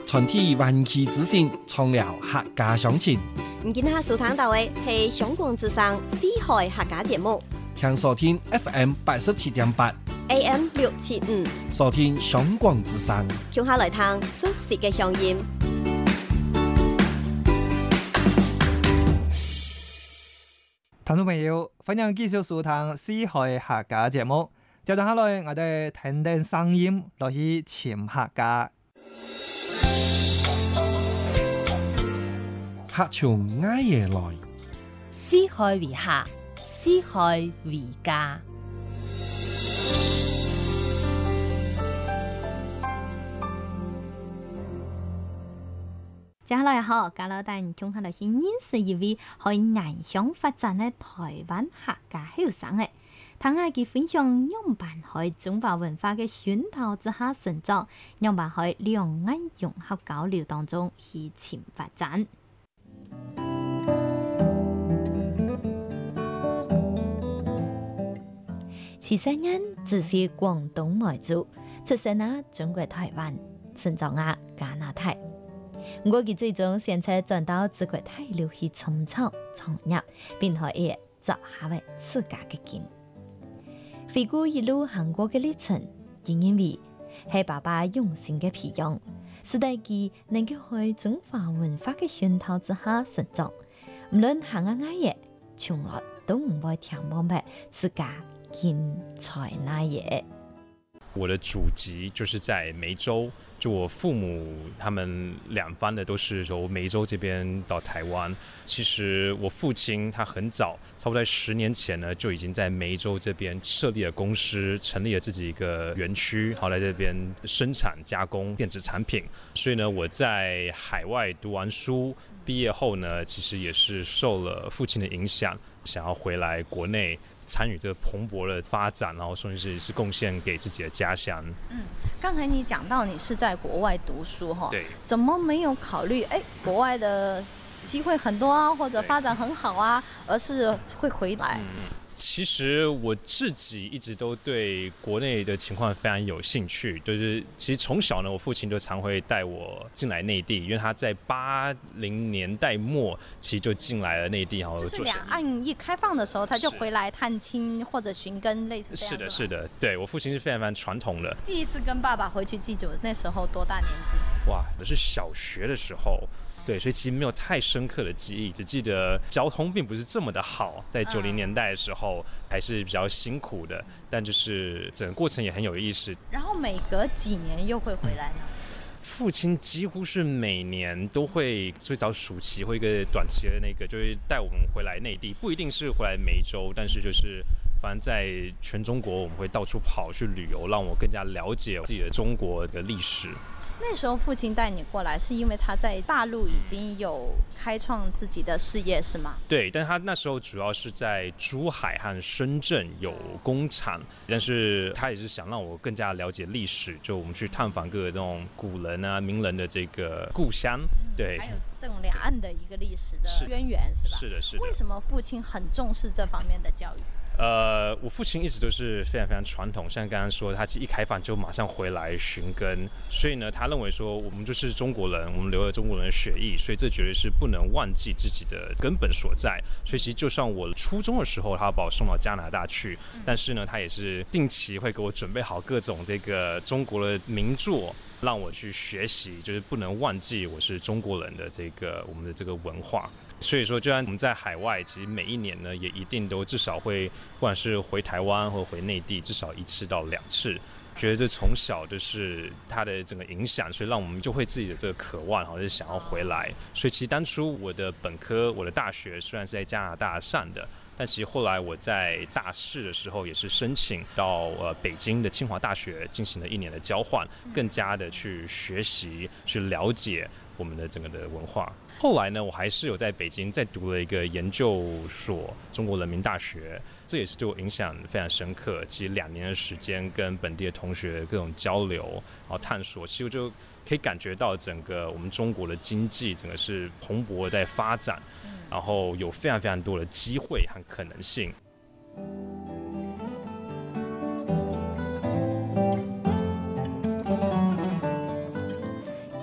全體灣區之聲，創了客家鄉情。 今下收聽到嘅係香港之聲四海客家節目， 請收聽 FM 87.8 AM 675， 收聽香港之聲。 聽下來聽熟悉嘅鄉音。 聽眾朋友，歡迎繼續收聽四海客家節目。接住下來，我哋聽聽聲音，落去潛客家。 客從挨夜來， 四海為客，四海為家。 接下來好，家老帶你聽下來去認識一位喺南鄉發展嘅台灣客家後生嘅，聽下佢分享樣板喺中華文化嘅熏陶之下成長，樣板喺兩岸融合交流當中去前發展。其實人自是廣東來族，出生喺中國台灣，成長喺加拿大。我嘅最終選擇轉到中國大陸去創業創業，並可以做下為自家嘅根。回顧一路行過嘅歷程，因為係爸爸用心嘅培養，使得佢能夠喺中華文化嘅熏陶之下成長。無論行啊乜嘢，從來都唔會聽冇咩自家根在哪嘢。 我的祖籍就是在梅州，就我父母他們兩方的都是由梅州這邊到台灣。其實我父親他很早，差不多在10年前呢，就已經在梅州這邊設立了公司，成立了自己一個園區，好來這邊生產加工電子產品。所以呢，我在海外讀完書畢業後呢，其實也是受了父親的影響，想要回來國內參與這個蓬勃的發展，然後甚至是貢獻給自己的家鄉。 剛才你講到你是在國外讀書哈， 對， 怎麼沒有考慮國外的機會很多啊，或者發展很好啊，而是會回來？ 其實我自己一直都對國內的情況非常有興趣，就是其實從小呢，我父親就常會帶我進來內地，因為他在80年代末其實就進來了內地，然後就是兩岸一開放的時候，他就回來探親或者尋根，類似這樣。 是的，是的，對，我父親是非常非常傳統的。 第一次跟爸爸回去祭祖，那時候多大年紀？ 哇，那是小學的時候。對，所以其實沒有太深刻的記憶，只記得交通並不是這麼的好，在90年代的時候還是比較辛苦的，但就是整個過程也很有意思。 然後每隔幾年又會回來呢？ 父親幾乎是每年都會，最早暑期或一個短期的那個，就會帶我們回來內地，不一定是回來梅州，但是就是反正在全中國我們會到處跑去旅遊，讓我更加了解自己的中國的歷史。 那時候父親帶你過來，是因為他在大陸已經有開創自己的事業，是嗎？ 對，但他那時候主要是在珠海和深圳有工廠，但是他也是想讓我更加了解歷史，就我們去探訪各個這種古人啊、名人的這個故鄉，對， 還有這種兩岸的一個歷史的淵源，是吧？ 是的，是的。 為什麼父親很重視這方面的教育？ 我父親一直都是非常非常傳統，像剛剛說，他其實一開放就馬上回來尋根，所以呢，他認為說我們就是中國人，我們流了中國人的血液，所以這絕對是不能忘記自己的根本所在。所以其實就算我初中的時候，他把我送到加拿大去，但是呢，他也是定期會給我準備好各種這個中國的名作，讓我去學習，就是不能忘記我是中國人的這個我們的這個文化。所以說，就算我們在海外，其實每一年呢，也一定都至少會，不管是回台灣或回內地，至少1次到2次。覺得這從小就是他的整個影響，所以讓我們就會自己的這個渴望，好像是想要回來。所以其實當初我的本科，我的大學雖然是在加拿大上的，但其實後來我在大四的時候也是申請到北京的清華大學進行了1年的交換，更加的去學習、去了解我們的整個的文化。後來呢，我還是有在北京再讀了一個研究所，中國人民大學，這也是對我影響非常深刻。其實2年的時間跟本地的同學各種交流，然後探索，其實我就可以感覺到整個我們中國的經濟整個是蓬勃在發展，然後有非常非常多的機會和可能性。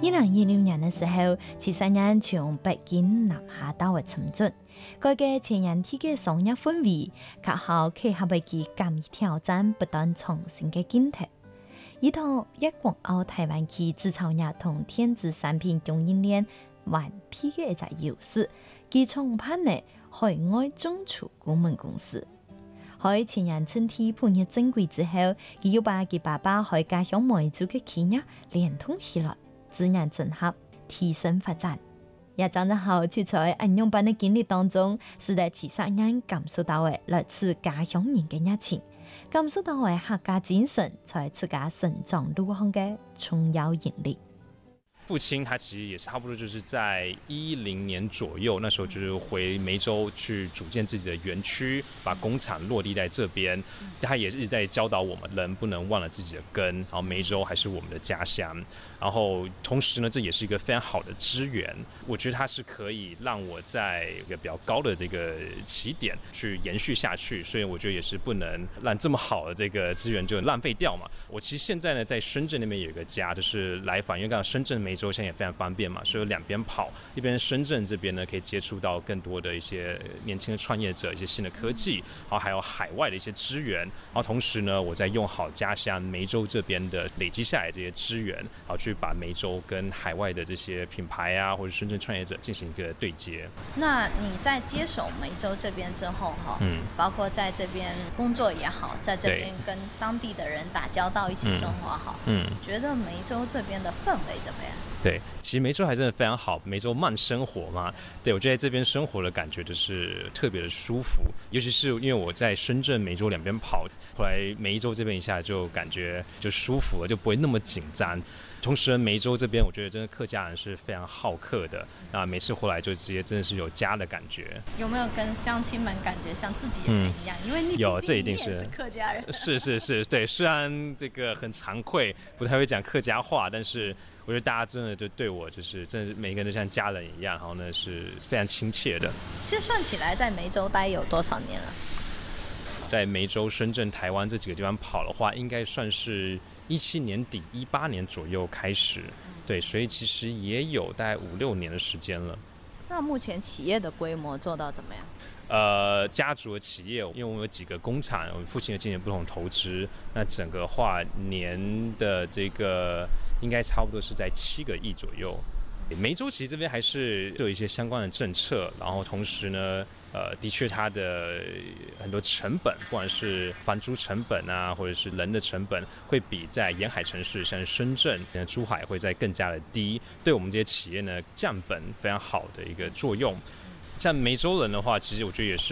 2016年嘅時候，73人從北京南下到嘅深圳，該個前人體嘅商業氛圍，較好契合佢敢於挑戰、不斷創新嘅鏡頭。依套一港澳台灣區製造業同電子產品供應鏈完備嘅一隻優勢，佢創辦嘅海外中儲顧問公司。喺前人身體判入正軌之後，佢要把佢爸爸喺家鄉梅州嘅企業連通起來，自然整合，提升發展。也正好就在應用班嘅經歷當中，使得73人感受到嘅來自家鄉人嘅熱情，感受到嘅客家精神在自家成長路上嘅重要引力。 父親他其實也差不多就是在10年左右，那時候就是回梅州去組建自己的園區，把工廠落地在這邊。他也一直在教導我們，人不能忘了自己的根，然後梅州還是我們的家鄉。然後同時呢，這也是一個非常好的資源，我覺得它是可以讓我在一個比較高的這個起點去延續下去，所以我覺得也是不能讓這麼好的這個資源就浪費掉嘛。我其實現在呢，在深圳那邊有一個家，就是來訪，因為剛好深圳梅州現在也非常方便嘛，所以兩邊跑，一邊深圳這邊呢可以接觸到更多的一些年輕的創業者，一些新的科技，然後還有海外的一些資源，然後同時呢，我在用好家鄉梅州這邊的累積下來這些資源，然後去把梅州跟海外的這些品牌啊，或者深圳創業者進行一個對接。 那你在接手梅州這邊之後，包括在這邊工作也好，在這邊跟當地的人打交道，一起生活好，覺得梅州這邊的氛圍怎麼樣？ 對，其實梅州還真的非常好，梅州慢生活嘛。對，我覺得在這邊生活的感覺就是特別的舒服，尤其是因為我在深圳、梅州兩邊跑，後來梅州這邊一下就感覺就舒服了，就不會那麼緊張。同時梅州這邊我覺得真的客家人是非常好客的，啊，每次回來就直接真的是有家的感覺。 有沒有跟鄉親們感覺像自己人一樣？因為你有，這一定是客家人。 是，對，雖然這個很慚愧，不太會講客家話，但是我覺得大家真的就對我就是真的是每一個人都像家人一樣，然後呢是非常親切的。 其實算起來，在梅州待有多少年了？ 在梅州、深圳、台灣這幾個地方跑的話，應該算是17年底、18年左右開始。對，所以其實也有大概5、6年的時間了。 那目前企業的規模做到怎麼樣？ 家族的企業，因為我們有幾個工廠，我們父親有進行不同投資，那整個話年的這個應該差不多是在7個億左右。梅州其實這邊還是有一些相關的政策，然後同時呢，的確它的很多成本，不管是房租成本啊，或者是人的成本，會比在沿海城市，像深圳、珠海會再更加的低，對我們這些企業呢降本非常好的一個作用。像梅州人的話，其實我覺得也是